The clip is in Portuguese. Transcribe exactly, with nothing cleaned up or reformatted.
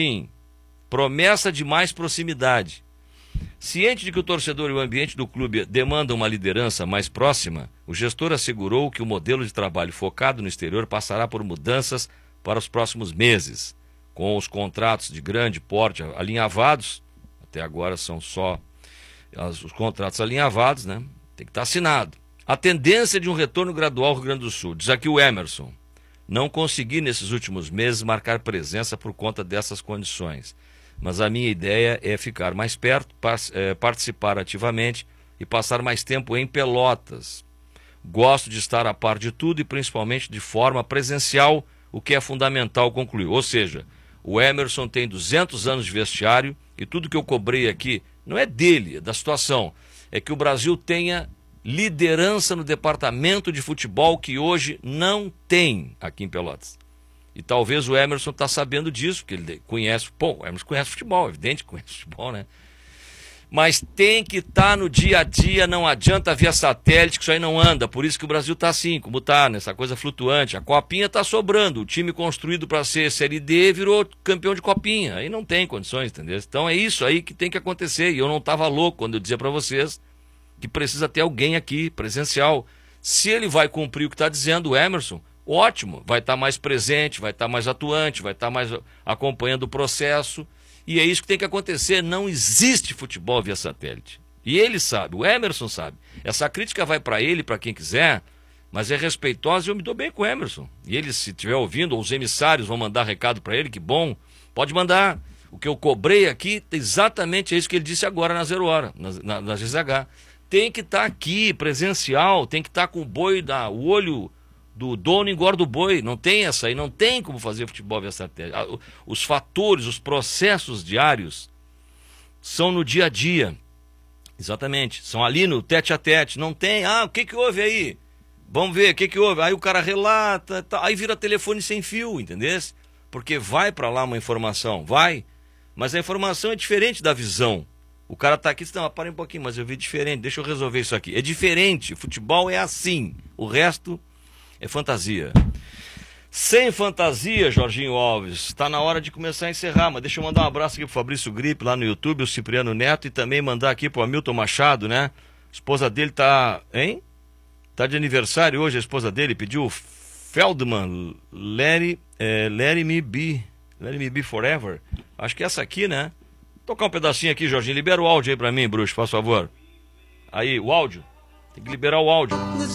Sim, promessa de mais proximidade. Ciente de que o torcedor e o ambiente do clube demandam uma liderança mais próxima, o gestor assegurou que o modelo de trabalho focado no exterior passará por mudanças para os próximos meses. Com os contratos de grande porte alinhavados, até agora são só as, os contratos alinhavados, né? Tem que estar assinado. A tendência de um retorno gradual ao Rio Grande do Sul, diz aqui o Emerson. Não consegui nesses últimos meses marcar presença por conta dessas condições. Mas a minha ideia é ficar mais perto, participar ativamente e passar mais tempo em Pelotas. Gosto de estar a par de tudo e principalmente de forma presencial, o que é fundamental, concluiu. Ou seja, o Emerson tem duzentos anos de vestiário e tudo que eu cobrei aqui não é dele, é da situação. É que o Brasil tenha liderança no departamento de futebol que hoje não tem aqui em Pelotas. E talvez o Emerson está sabendo disso, porque ele conhece, pô, o Emerson conhece futebol, evidente que conhece futebol, né? Mas tem que estar tá no dia a dia, não adianta via satélite, que isso aí não anda. Por isso que o Brasil está assim, como está, nessa coisa flutuante. A copinha está sobrando, o time construído para ser Série D virou campeão de copinha. Aí não tem condições, entendeu? Então é isso aí que tem que acontecer. E eu não estava louco quando eu dizia para vocês que precisa ter alguém aqui, presencial. Se ele vai cumprir o que está dizendo o Emerson, ótimo, vai estar mais presente, vai estar mais atuante, vai estar mais acompanhando o processo, e é isso que tem que acontecer. Não existe futebol via satélite, e ele sabe, o Emerson sabe. Essa crítica vai para ele, para quem quiser, mas é respeitosa, e eu me dou bem com o Emerson, e ele, se estiver ouvindo, ou os emissários vão mandar recado para ele, que bom, pode mandar. O que eu cobrei aqui, exatamente é isso que ele disse agora na Zero Hora, na, na, na G Z H. Tem que estar aqui, presencial, tem que estar com o boi, da, o olho do dono engorda o boi, não tem essa aí, não tem como fazer futebol via satélite. Os fatores, os processos diários são no dia a dia, exatamente, são ali no tete a tete, não tem, ah, o que que houve aí? Vamos ver, o que que houve? Aí o cara relata, tá, aí vira telefone sem fio, entendeu? Porque vai para lá uma informação, vai, mas a informação é diferente da visão. O cara tá aqui e diz, não, para um pouquinho, mas eu vi diferente, deixa eu resolver isso aqui. É diferente, futebol é assim, o resto é fantasia. Sem fantasia, Jorginho Alves, está na hora de começar a encerrar, mas deixa eu mandar um abraço aqui pro Fabrício Gripe lá no YouTube, o Cipriano Neto, e também mandar aqui pro Hamilton Machado, né? A esposa dele tá, hein? Tá de aniversário hoje, a esposa dele pediu Feldman, Let, é, Let Me Be, Let Me Be Forever. Acho que é essa aqui, né? Vou tocar um pedacinho aqui, Jorginho, libera o áudio aí pra mim, bruxo, faz favor. Aí, o áudio, tem que liberar o áudio.